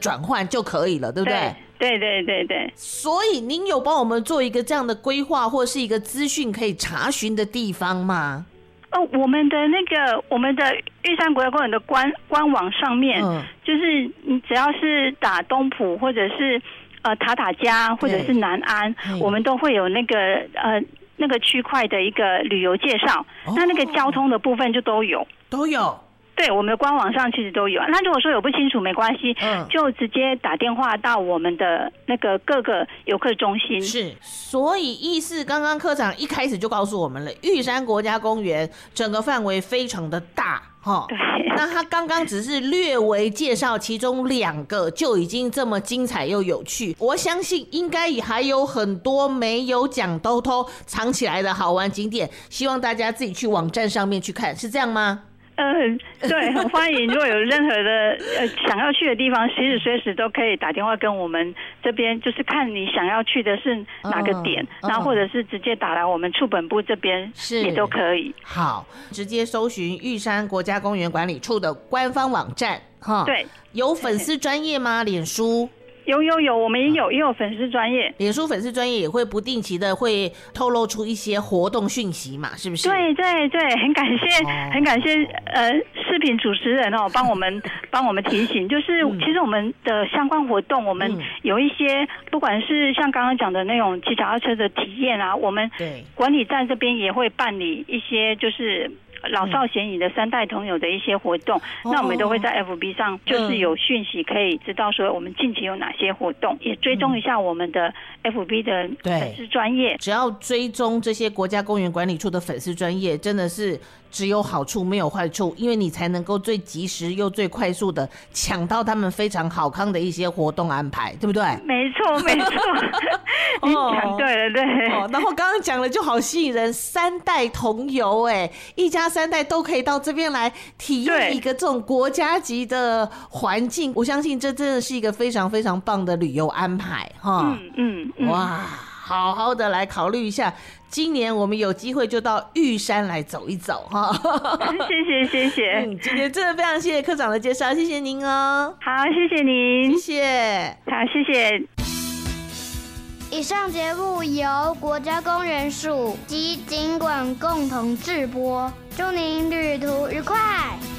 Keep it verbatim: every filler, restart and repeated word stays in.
转换就可以了，对不对？ 对对对对。 所以您有帮我们做一个这样的规划，或是一个资讯可以查询的地方吗？ 哦，我们的那个我们的玉山国家公园的官官网上面，嗯，就是你只要是打东埔或者是呃塔塔加或者是南安，我们都会有那个呃那个区块的一个旅游介绍，哦，那那个交通的部分就都有， 都有。 对，我们的官网上其实都有。那如果说有不清楚没关系，嗯，就直接打电话到我们的那个各个游客中心。 是，所以意思刚刚科长一开始就告诉我们了，玉山国家公园整个范围非常的大。哦，那他刚刚只是略微介绍其中两个，就已经这么精彩又有趣。我相信应该也还有很多没有讲偷偷藏起来的好玩景点，希望大家自己去网站上面去看，是这样吗？ 嗯，对，很欢迎。如果有任何的呃想要去的地方，随时随时都可以打电话跟我们这边，就是看你想要去的是哪个点，嗯、然后或者是直接打来我们处本部这边也都可以。 好，直接搜寻玉山国家公园管理处的官方网站，哈， 对， 有粉丝专页吗？脸书？ 有有有，我们也有也有粉丝专页， 脸书粉丝专页也会不定期的会透露出一些活动讯息嘛，是不是？ 对对对，很感谢、哦、很感谢呃视频主持人哦，帮我们帮我们提醒，就是其实我们的相关活动，我们有一些不管是像刚刚讲的那种骑脚踏车的体验啊，我们管理站这边也会办理一些就是老少咸宜的三代同友的一些活动，嗯、那我们都会在 F B 上就是有讯息可以知道说我们近期有哪些活动，也追踪一下我们的 F B 的粉丝专页。 只要追踪这些国家公园管理处的粉丝专页，真的是只有好处没有坏处，因为你才能够最及时又最快速的抢到他们非常好康的一些活动安排，对不对？ 没错没错，你讲对了，对。 哦，然后刚刚讲了就好吸引人，三代同游，哎，一家三代都可以到这边来体验一个这种国家级的环境，我相信这真的是一个非常非常棒的旅游安排哈。 嗯嗯嗯， 哇，好好的来考虑一下，今年我们有机会就到玉山来走一走哈。 谢谢谢谢， 嗯，今天真的非常谢谢科长的介绍，谢谢您哦。 好，谢谢您， 谢谢， 好，谢谢。 以上节目由国家公园署及景管共同制播，祝您旅途愉快。